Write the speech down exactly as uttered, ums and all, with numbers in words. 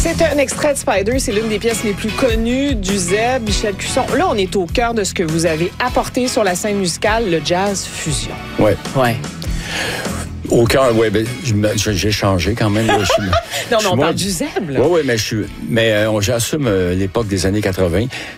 C'est un extrait de Spider, c'est l'une des pièces les plus connues du Zeb, Michel Cusson. Là, on est au cœur de ce que vous avez apporté sur la scène musicale, le jazz fusion. Oui. Ouais. Au cœur, oui, ben, j'ai changé quand même. Là, je suis, non, je mais suis on moi, parle du Zeb, là. Oui, oui, mais je suis, mais euh, j'assume euh, l'époque des années quatre-vingt.